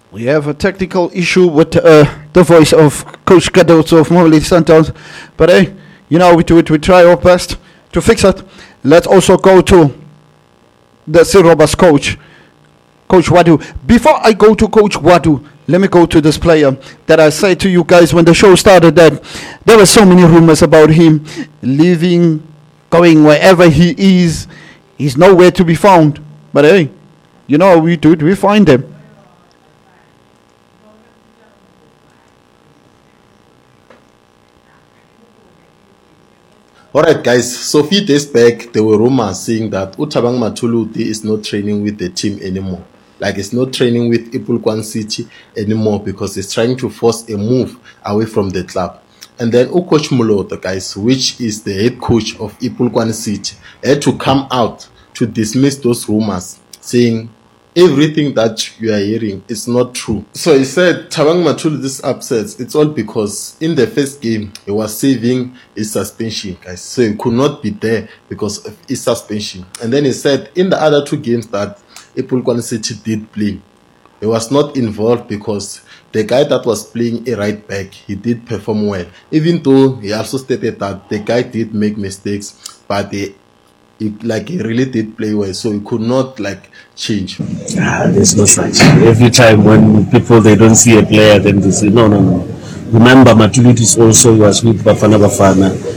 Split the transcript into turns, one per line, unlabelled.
We have a technical issue with the voice of Coach Cardozo of Mamelodi Sundowns. But hey, we do it. We try our best to fix it. Let's also go to the Sirobas coach, Coach Wadu. Before I go to Coach Wadu, let me go to this player that I said to you guys when the show started that there were so many rumors about him leaving, going wherever he is. He's nowhere to be found. But hey, we do it. We find him.
Alright guys, so few days back there were rumors saying that Thabang Mathuluti is not training with the team anymore. Like it's not training with Ipulkwan City anymore because he's trying to force a move away from the club. And then Coach Muloto, guys, which is the head coach of Ipulkwan City, had to come out to dismiss those rumors, saying everything that you are hearing is not true. So he said Thabang Mathuluti's upsets, it's all because in the first game he was saving his suspension, guys. So he could not be there because of his suspension. And then he said in the other two games that Ipulkwan City did play, he was not involved because the guy that was playing a right back, he did perform well. Even though he also stated that the guy did make mistakes, but he really did play well, so he could not change.
There's no such. Every time when people they don't see a player, then they say no. Remember, Mathuluti also was with Bafana Bafana.